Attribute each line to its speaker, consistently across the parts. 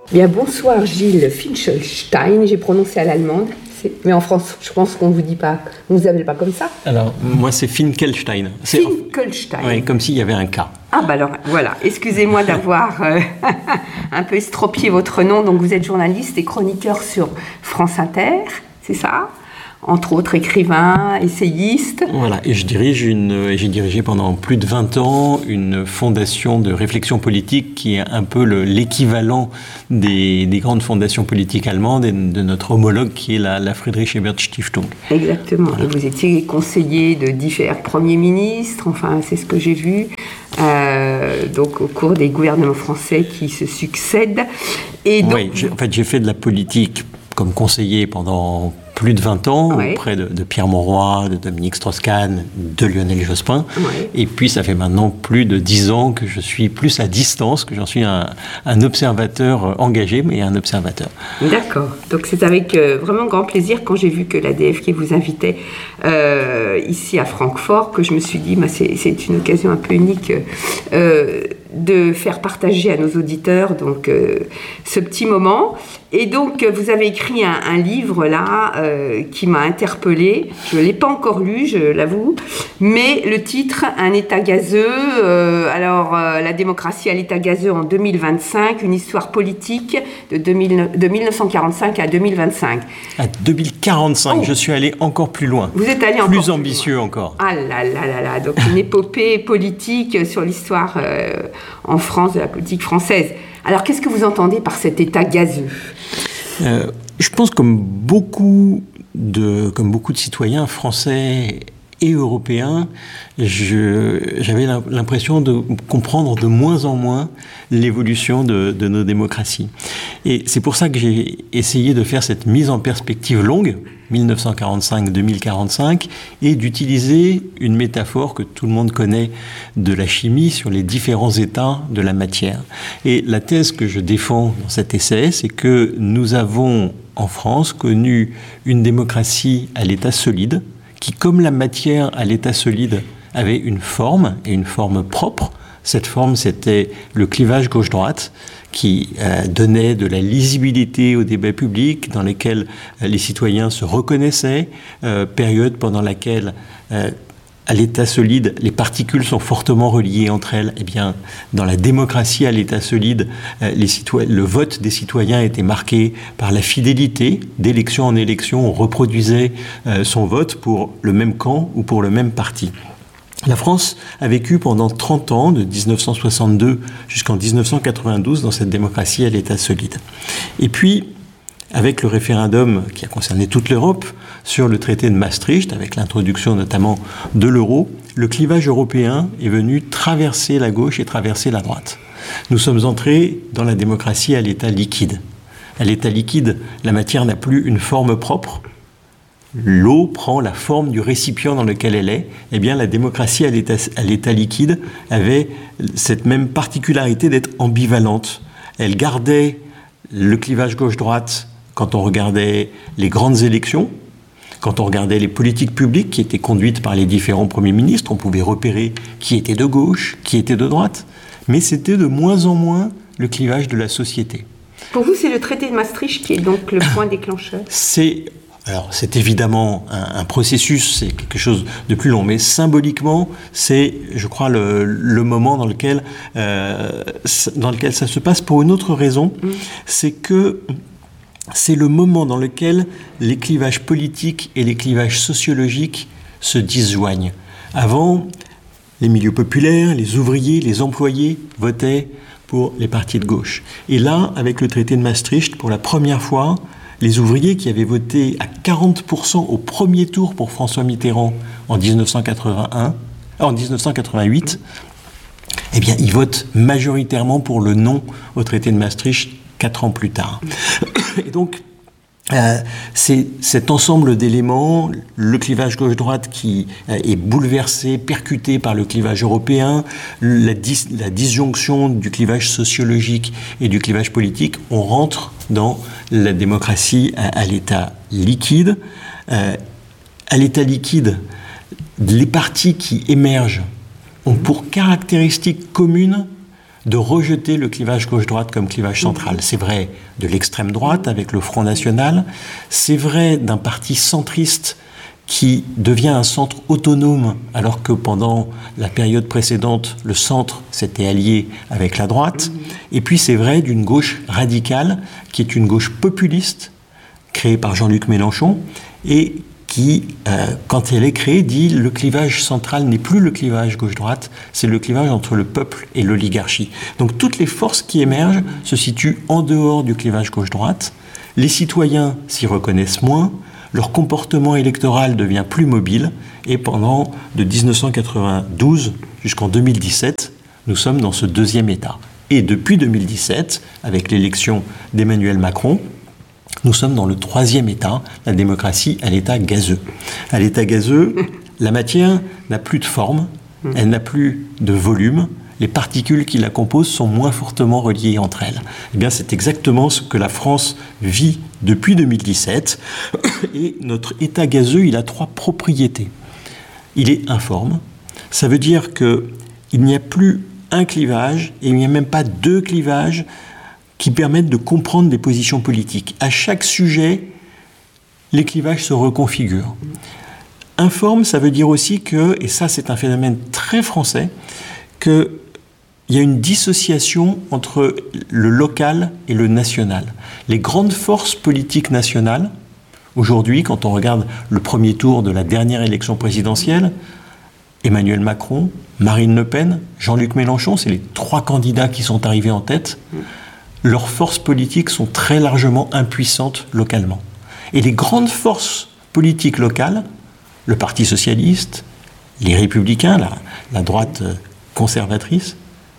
Speaker 1: Bien, bonsoir Gilles Finchelstein, j'ai prononcé à l'allemande, mais en France, je pense qu'on ne vous dit pas, on ne vous appelle pas comme ça.
Speaker 2: Alors, moi c'est Finkelstein.
Speaker 1: Finkelstein.
Speaker 2: Oui, comme s'il y avait un K.
Speaker 1: Ah bah alors, voilà, excusez-moi d'avoir un peu estropié votre nom, donc vous êtes journaliste et chroniqueur sur France Inter, c'est ça ? Entre autres écrivain, essayiste.
Speaker 2: Voilà, et j'ai dirigé pendant plus de 20 ans une fondation de réflexion politique qui est un peu l'équivalent des grandes fondations politiques allemandes et de notre homologue qui est la Friedrich Ebert Stiftung.
Speaker 1: Exactement, voilà. Et vous étiez conseiller de divers premiers ministres, enfin c'est ce que j'ai vu, donc au cours des gouvernements français qui se succèdent. Et donc...
Speaker 2: Oui, j'ai fait de la politique comme conseiller pendant plus de 20 ans, oui, auprès de Pierre Mauroy, de Dominique Strauss-Kahn, de Lionel Jospin. Oui. Et puis, ça fait maintenant plus de 10 ans que je suis plus à distance, que j'en suis un observateur engagé, mais un observateur.
Speaker 1: D'accord. Donc, c'est avec vraiment grand plaisir, quand j'ai vu que l'ADFK vous invitait ici à Francfort, que je me suis dit, c'est une occasion un peu unique de faire partager à nos auditeurs donc, ce petit moment. Et donc, vous avez écrit un livre, là, qui m'a interpellée. Je ne l'ai pas encore lu, je l'avoue. Mais le titre, Un État gazeux. La démocratie à l'État gazeux en 2025, une histoire politique de 1945 à 2025.
Speaker 2: À 2045, je suis allé encore plus loin.
Speaker 1: Vous êtes allé encore
Speaker 2: plus ambitieux encore.
Speaker 1: Ah là là là là. Donc, une épopée politique sur l'histoire en France, de la politique française. Alors, qu'est-ce que vous entendez par cet État gazeux ?
Speaker 2: Je pense comme beaucoup de citoyens français et européens, j'avais l'impression de comprendre de moins en moins l'évolution de nos démocraties. Et c'est pour ça que j'ai essayé de faire cette mise en perspective longue, 1945-2045, et d'utiliser une métaphore que tout le monde connaît de la chimie sur les différents états de la matière. Et la thèse que je défends dans cet essai, c'est que nous avons en France connu une démocratie à l'état solide, qui, comme la matière à l'état solide, avait une forme, et une forme propre. Cette forme, c'était le clivage gauche-droite, qui donnait de la lisibilité au débat public, dans lesquels les citoyens se reconnaissaient, période pendant laquelle, à l'état solide, les particules sont fortement reliées entre elles. Eh bien, dans la démocratie à l'état solide, le vote des citoyens était marqué par la fidélité. D'élection en élection, on reproduisait son vote pour le même camp ou pour le même parti. La France a vécu pendant 30 ans, de 1962 jusqu'en 1992, dans cette démocratie à l'état solide. Et puis, avec le référendum qui a concerné toute l'Europe sur le traité de Maastricht, avec l'introduction notamment de l'euro, le clivage européen est venu traverser la gauche et traverser la droite. Nous sommes entrés dans la démocratie à l'état liquide. À l'état liquide, la matière n'a plus une forme propre. L'eau prend la forme du récipient dans lequel elle est. Eh bien, la démocratie à l'état liquide avait cette même particularité d'être ambivalente. Elle gardait le clivage gauche-droite quand on regardait les grandes élections, quand on regardait les politiques publiques qui étaient conduites par les différents premiers ministres, on pouvait repérer qui était de gauche, qui était de droite, mais c'était de moins en moins le clivage de la société.
Speaker 1: Pour vous, c'est le traité de Maastricht qui est donc le point déclencheur ?
Speaker 2: C'est évidemment un processus, c'est quelque chose de plus long, mais symboliquement, c'est, je crois, le moment dans lequel ça se passe pour une autre raison, c'est que c'est le moment dans lequel les clivages politiques et les clivages sociologiques se disjoignent. Avant, les milieux populaires, les ouvriers, les employés votaient pour les partis de gauche. Et là, avec le traité de Maastricht, pour la première fois, les ouvriers qui avaient voté à 40% au premier tour pour François Mitterrand en 1988, eh bien, ils votent majoritairement pour le non au traité de Maastricht 4 ans plus tard. Et donc, c'est cet ensemble d'éléments, le clivage gauche-droite qui est bouleversé, percuté par le clivage européen, la disjonction du clivage sociologique et du clivage politique, on rentre dans la démocratie à l'état liquide. À l'état liquide, les partis qui émergent ont pour caractéristique commune de rejeter le clivage gauche-droite comme clivage central. C'est vrai de l'extrême droite avec le Front National, c'est vrai d'un parti centriste qui devient un centre autonome, alors que pendant la période précédente, le centre s'était allié avec la droite. Et puis c'est vrai d'une gauche radicale, qui est une gauche populiste, créée par Jean-Luc Mélenchon, et qui, quand elle est créée, dit le clivage central n'est plus le clivage gauche-droite, c'est le clivage entre le peuple et l'oligarchie. Donc toutes les forces qui émergent se situent en dehors du clivage gauche-droite. Les citoyens s'y reconnaissent moins, leur comportement électoral devient plus mobile, et pendant de 1992 jusqu'en 2017, nous sommes dans ce deuxième état. Et depuis 2017, avec l'élection d'Emmanuel Macron, nous sommes dans le troisième état, la démocratie à l'état gazeux. À l'état gazeux, la matière n'a plus de forme, elle n'a plus de volume, les particules qui la composent sont moins fortement reliées entre elles. Eh bien, c'est exactement ce que la France vit depuis 2017. Et notre état gazeux, il a 3 propriétés. Il est informe. Ça veut dire qu'il n'y a plus un clivage, et il n'y a même pas 2 clivages qui permettent de comprendre des positions politiques. À chaque sujet, les clivages se reconfigurent. Informe, ça veut dire aussi que, et ça c'est un phénomène très français, qu'il y a une dissociation entre le local et le national. Les grandes forces politiques nationales, aujourd'hui, quand on regarde le premier tour de la dernière élection présidentielle, Emmanuel Macron, Marine Le Pen, Jean-Luc Mélenchon, c'est les 3 candidats qui sont arrivés en tête. Leurs forces politiques sont très largement impuissantes localement. Et les grandes forces politiques locales, le Parti socialiste, les Républicains, la droite conservatrice,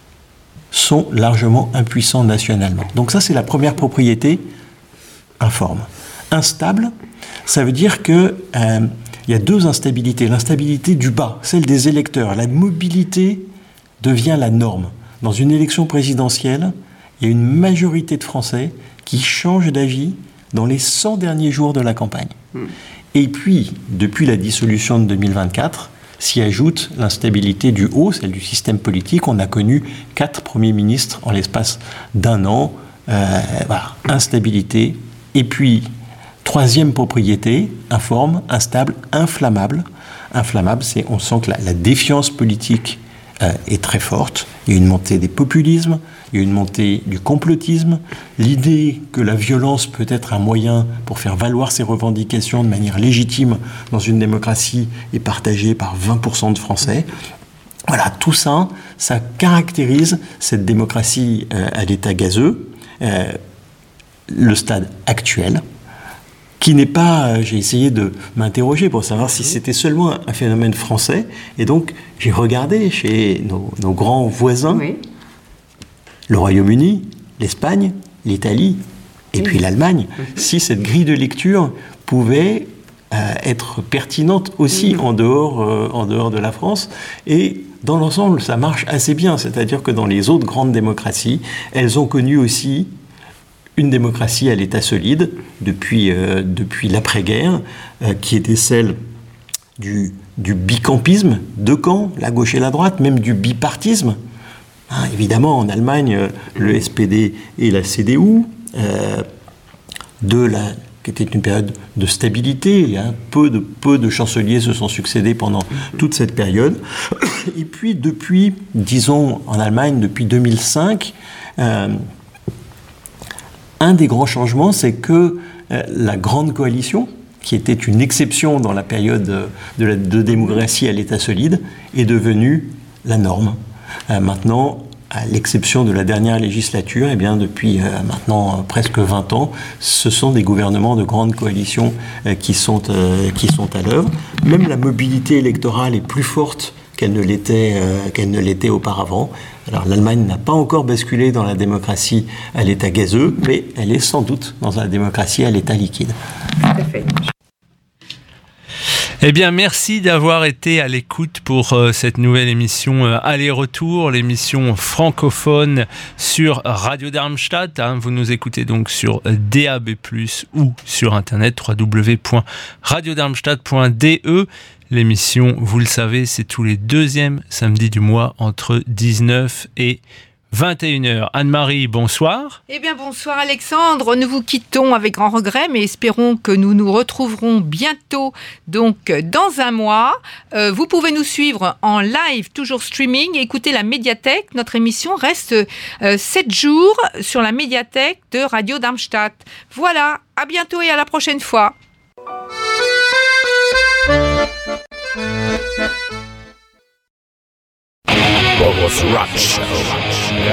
Speaker 2: sont largement impuissants nationalement. Donc ça, c'est la première propriété, informe. Instable, ça veut dire qu'il y a 2 instabilités. L'instabilité du bas, celle des électeurs. La mobilité devient la norme. Dans une élection présidentielle, il y a une majorité de Français qui changent d'avis dans les 100 derniers jours de la campagne. Et puis, depuis la dissolution de 2024, s'y ajoute l'instabilité du haut, celle du système politique. On a connu 4 premiers ministres en l'espace d'1 an. Voilà, instabilité. Et puis, 3e propriété, informe, instable, inflammable. Inflammable, on sent que la défiance politique est très forte. Il y a une montée des populismes, il y a une montée du complotisme. L'idée que la violence peut être un moyen pour faire valoir ses revendications de manière légitime dans une démocratie est partagée par 20% de Français. Voilà, tout ça, ça caractérise cette démocratie à l'état gazeux, le stade actuel, qui n'est pas... J'ai essayé de m'interroger pour savoir si c'était seulement un phénomène français, et donc j'ai regardé chez nos grands voisins, oui, le Royaume-Uni, l'Espagne, l'Italie, et puis l'Allemagne, si cette grille de lecture pouvait être pertinente aussi en dehors de la France. Et dans l'ensemble, ça marche assez bien. C'est-à-dire que dans les autres grandes démocraties, elles ont connu aussi une démocratie à l'état solide depuis l'après-guerre, qui était celle du bicampisme, 2 camps, la gauche et la droite, même du bipartisme. Évidemment, en Allemagne, le SPD et la CDU, qui était une période de stabilité, peu de chanceliers se sont succédés pendant toute cette période. Et puis, depuis, disons, en Allemagne, depuis 2005, un des grands changements, c'est que la grande coalition, qui était une exception dans la période de démocratie à l'état solide, est devenue la norme. Maintenant, à l'exception de la dernière législature, eh bien, depuis maintenant presque 20 ans, ce sont des gouvernements de grande coalition qui sont à l'œuvre. Même la mobilité électorale est plus forte qu'elle ne l'était auparavant. Alors l'Allemagne n'a pas encore basculé dans la démocratie à l'état gazeux, mais elle est sans doute dans la démocratie à l'état liquide.
Speaker 1: Tout à fait.
Speaker 3: Eh bien, merci d'avoir été à l'écoute pour cette nouvelle émission Aller-Retour, l'émission francophone sur Radio Darmstadt. Vous nous écoutez donc sur DAB+, ou sur internet www.radiodarmstadt.de. L'émission, vous le savez, c'est tous les 2e samedis du mois entre 19 et 21h. Anne-Marie, bonsoir.
Speaker 4: Eh bien, bonsoir Alexandre. Nous vous quittons avec grand regret, mais espérons que nous nous retrouverons bientôt, donc dans un mois. Vous pouvez nous suivre en live, toujours streaming, et écouter la médiathèque. Notre émission reste 7 jours sur la médiathèque de Radio Darmstadt. Voilà, à bientôt et à la prochaine fois.
Speaker 5: Boris Rock Show.